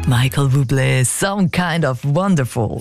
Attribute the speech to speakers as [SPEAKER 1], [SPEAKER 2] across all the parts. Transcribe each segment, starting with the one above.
[SPEAKER 1] Michael Bublé, Some Kind of Wonderful.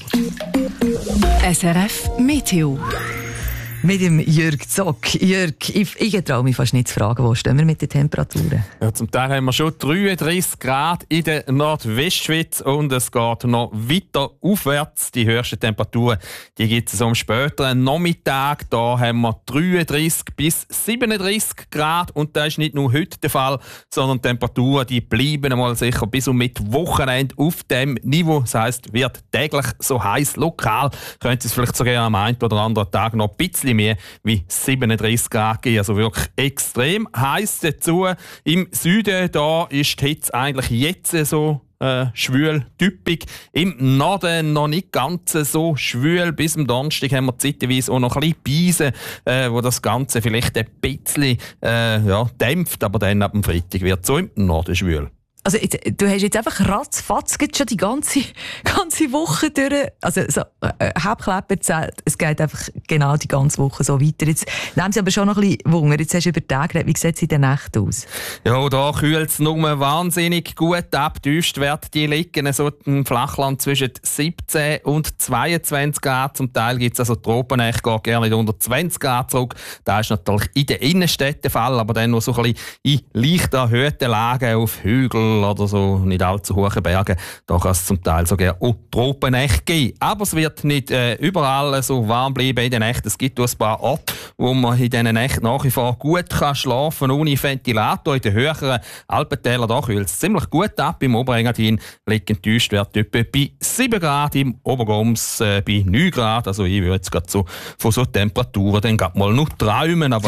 [SPEAKER 2] SRF Meteo.
[SPEAKER 1] Mit dem Jürg Zock. Jürg, ich traue mich fast nicht zu fragen, wo stehen wir mit den Temperaturen?
[SPEAKER 3] Ja, zum Teil haben wir schon 33 Grad in der Nordwestschweiz und es geht noch weiter aufwärts. Die höchsten Temperaturen gibt es am späteren Nachmittag. Da haben wir 33 bis 37 Grad und das ist nicht nur heute der Fall, sondern die Temperaturen die bleiben einmal sicher bis und mit Wochenende auf dem Niveau. Das heisst, wird täglich so heiß. Lokal könnte es vielleicht sogar am einen oder anderen Tag noch ein bisschen mehr wie 37 Grad geben. Also wirklich extrem heiß dazu. Im Süden da ist die Hitze eigentlich jetzt so schwül, typisch. Im Norden noch nicht ganz so schwül. Bis am Donnerstag haben wir zeitweise auch noch ein bisschen Beise, wo das Ganze vielleicht ein bisschen dämpft. Aber dann ab dem Freitag wird es so im Norden schwül.
[SPEAKER 1] Also du hast jetzt einfach ratzfatz schon die ganze Woche durch. Also so, Hauptkleber zählt, es geht einfach genau die ganze Woche so weiter. Jetzt nehmen sie aber schon noch ein bisschen Wunder. Jetzt hast du über den Tag geredet. Wie sieht es in der Nacht aus? Ja,
[SPEAKER 3] da kühlt es nur wahnsinnig gut ab. Die Höchstwerte die liegen so im Flachland zwischen 17 und 22 Grad. Zum Teil gibt es also Tropennächte, geht gerne nicht unter 20 Grad zurück. Das ist natürlich in den Innenstädten der Fall, aber dann noch so ein bisschen in leicht erhöhten Lagen auf Hügeln oder so nicht allzu hohen Bergen. Da kann es zum Teil sogar auch Tropennächte geben. Aber es wird nicht überall so warm bleiben in den Nächten. Es gibt ein paar Orte, wo man in diesen Nächten nach wie vor gut schlafen kann, ohne Ventilator. In den höheren Alpentälern da kühlt es ziemlich gut ab. Im Oberengadin liegen die Höchstwerte etwa bei 7 Grad, im Obergoms bei 9 Grad. Also ich würde jetzt gerade so von so Temperaturen dann gerade mal noch träumen, aber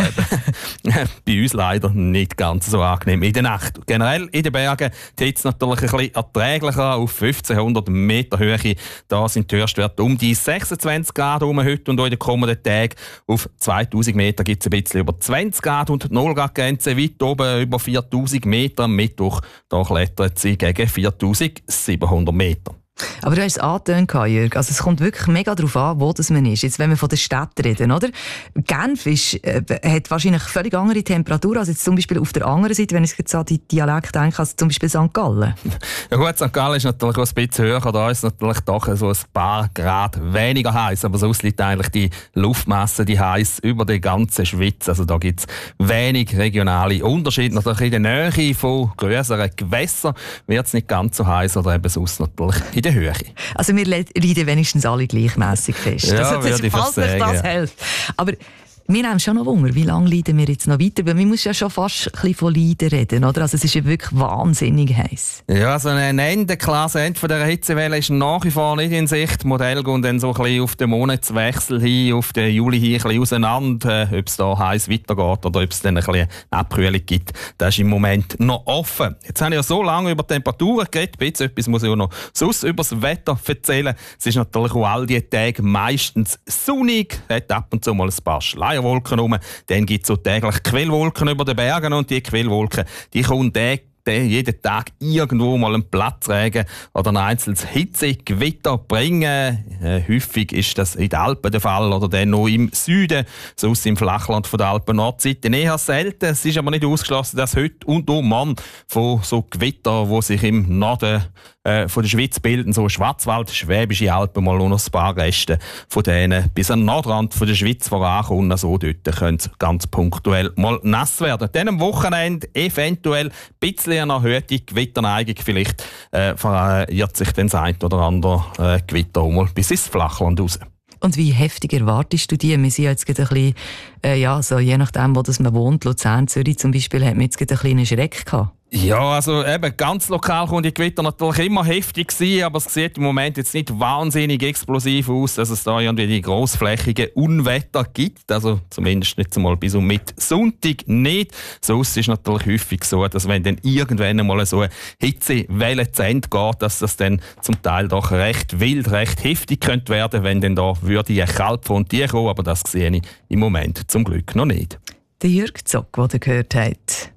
[SPEAKER 3] bei uns leider nicht ganz so angenehm in der Nacht. Generell in den Bergen die Hitze natürlich ein bisschen erträglicher auf 1500 Meter Höhe. Da sind die Höchstwerte um die 26 Grad heute und auch in den kommenden Tagen. Auf 2000 Meter gibt es ein bisschen über 20 Grad und die 0-Grad-Grenze weit oben über 4000 Meter. Am Mittwoch da klettert sie gegen 4700 Meter.
[SPEAKER 1] Aber du hast es angetönt, Jürg. Also es kommt wirklich mega darauf an, wo das man ist. Jetzt, wenn wir von der Stadt reden, oder? Genf hat wahrscheinlich völlig andere Temperaturen als jetzt zum Beispiel auf der anderen Seite, wenn ich jetzt an die Dialekt denke, als zum Beispiel St. Gallen.
[SPEAKER 3] Ja gut, St. Gallen ist natürlich auch ein bisschen höher. Da ist es natürlich doch so ein paar Grad weniger heiß. Aber sonst liegt eigentlich die Luftmasse die heiß über die ganze Schweiz. Also da gibt es wenig regionale Unterschiede. Natürlich in der Nähe von grösseren Gewässern wird es nicht ganz so heiß oder eben sonst natürlich in der Höhe. Also
[SPEAKER 1] wir leiden wenigstens alle gleichmäßig fest.
[SPEAKER 3] Ja, würde ich fast sagen.
[SPEAKER 1] Das hilft. Aber wir haben schon noch Wunder, wie lange leiden wir jetzt noch weiter? Weil man muss ja schon fast ein bisschen von Leiden reden, oder? Also es ist ja wirklich wahnsinnig heiß.
[SPEAKER 3] Ja, so ein Ende von dieser Hitzewelle ist nach wie vor nicht in Sicht. Die Modelle gehen dann so ein bisschen auf den Monatswechsel hin, auf den Juli hin ein bisschen auseinander, ob es da heiß weitergeht oder ob es dann ein bisschen eine Abkühlung gibt. Das ist im Moment noch offen. Jetzt habe ich ja so lange über Temperaturen geredet, jetzt etwas muss ich auch noch sonst über das Wetter erzählen. Es ist natürlich auch all diese Tage meistens sonnig, hat ab und zu mal ein paar Schleierwolken rum. Dann gibt es so täglich Quellwolken über den Bergen und die Quellwolken, die kommen jeden Tag irgendwo mal einen Platzregen oder ein einzelnes Hitzegewitter bringen. Häufig ist das in den Alpen der Fall oder dann noch im Süden, sonst im Flachland von der Alpen-Nordseite eher selten. Es ist aber nicht ausgeschlossen, dass heute und morgen von so Gewitter, die sich im Norden von der Schweiz bilden, so Schwarzwald, Schwäbische Alpen, mal noch ein paar Reste von denen bis an den Nordrand von der Schweiz vorankommen. Also dort können es ganz punktuell mal nass werden. Dann am Wochenende eventuell ein bisschen eine erhöhte Gewitterneigung. Vielleicht verirrt sich dann das ein oder andere Gewitter auch mal bis ins Flachland raus.
[SPEAKER 1] Und wie heftig erwartest du die? Wir sind jetzt gerade ein bisschen, so je nachdem, wo man wohnt, Luzern, Zürich zum Beispiel, hat man jetzt gerade einen kleinen Schreck gehabt.
[SPEAKER 3] Ja, also eben ganz lokal kommt die Gewitter natürlich immer heftig sein, aber es sieht im Moment jetzt nicht wahnsinnig explosiv aus, dass es da irgendwie die grossflächigen Unwetter gibt. Also zumindest nicht einmal bis und mit Sonntag nicht. Sonst ist es natürlich häufig so, dass wenn dann irgendwann einmal so eine Hitzewelle zu Ende geht, dass das dann zum Teil doch recht wild, recht heftig könnte werden, wenn dann da würde eine Kaltfront kommen, aber das sehe ich im Moment zum Glück noch nicht.
[SPEAKER 1] Der Jürg Zock, den ihr gehört habt.